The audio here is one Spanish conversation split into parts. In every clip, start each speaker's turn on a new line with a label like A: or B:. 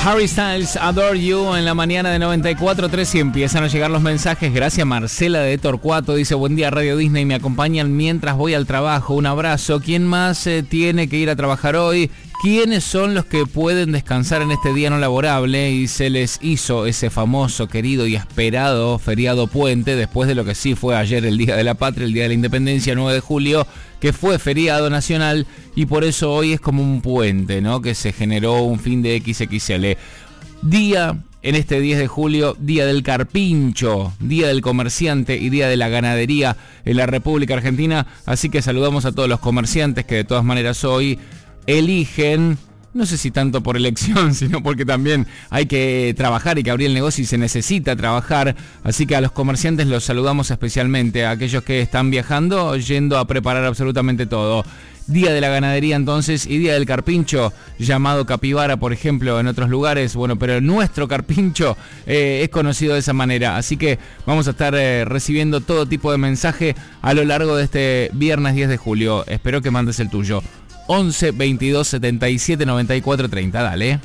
A: Harry Styles, Adore You, en la mañana de 94.3 y empiezan a llegar los mensajes. Gracias Marcela de Torcuato, dice: buen día Radio Disney, me acompañan mientras voy al trabajo, un abrazo. ¿Quién más tiene que ir a trabajar hoy? ¿Quiénes son los que pueden descansar en este día no laborable? Y se les hizo ese famoso, querido y esperado feriado puente, después de lo que sí fue ayer el Día de la Patria, el Día de la Independencia, 9 de julio, que fue feriado nacional, y por eso hoy es como un puente, ¿no? Que se generó un fin de XXL. Día, en este 10 de julio, Día del Carpincho, Día del Comerciante y Día de la Ganadería en la República Argentina. Así que saludamos a todos los comerciantes que de todas maneras hoy eligen, no sé si tanto por elección, sino porque también hay que trabajar y que abrir el negocio y se necesita trabajar. Así que a los comerciantes los saludamos especialmente, a aquellos que están viajando, yendo a preparar absolutamente todo. Día de la Ganadería entonces y Día del Carpincho, llamado capibara, por ejemplo, en otros lugares. Bueno, pero nuestro carpincho es conocido de esa manera. Así que vamos a estar recibiendo todo tipo de mensaje a lo largo de este viernes 10 de julio. Espero que mandes el tuyo. 11 22 77 94 30, dale.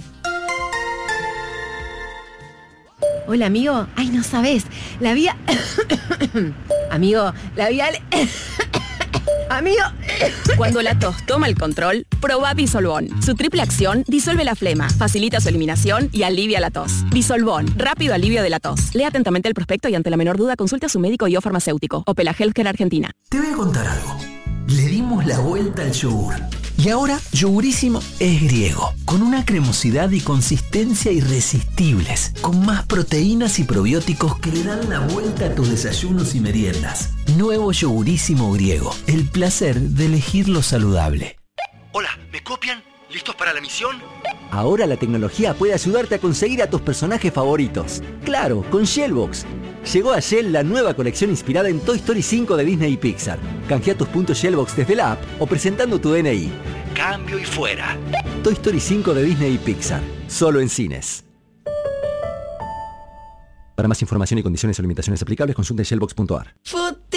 B: Hola, amigo. Ay, no sabes. La vida... Amigo, la vida... Amigo...
C: Cuando la tos toma el control, probá Disolvón. Su triple acción disuelve la flema, facilita su eliminación y alivia la tos. Disolvón, rápido alivio de la tos. Lea atentamente el prospecto y ante la menor duda consulte a su médico y o farmacéutico. Opela Healthcare Argentina.
D: Te voy a contar algo. Le dimos la vuelta al yogur. Y ahora, Yogurísimo es griego, con una cremosidad y consistencia irresistibles, con más proteínas y probióticos que le dan la vuelta a tus desayunos y meriendas. Nuevo Yogurísimo griego, el placer de elegir lo saludable.
E: Hola, ¿me copian? ¿Listos para la misión?
F: Ahora la tecnología puede ayudarte a conseguir a tus personajes favoritos. Claro, con Shellbox. Llegó a Shell la nueva colección inspirada en Toy Story 5 de Disney y Pixar. Canjea tus puntos Shellbox desde la app o presentando tu DNI.
E: Cambio y fuera.
F: Toy Story 5 de Disney y Pixar. Solo en cines. Para más información y condiciones o limitaciones aplicables, consulte shellbox.ar.